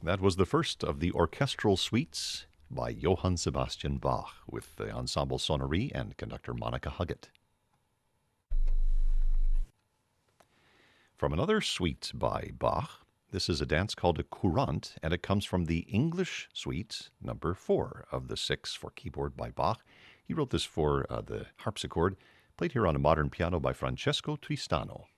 That was the first of the orchestral suites by Johann Sebastian Bach with the Ensemble Sonnerie and conductor Monica Huggett. From another suite by Bach, this is a dance called a courante, and it comes from the English suite number 4 of the 6 for keyboard by Bach. He wrote this for the harpsichord, played here on a modern piano by Francesco Tristano.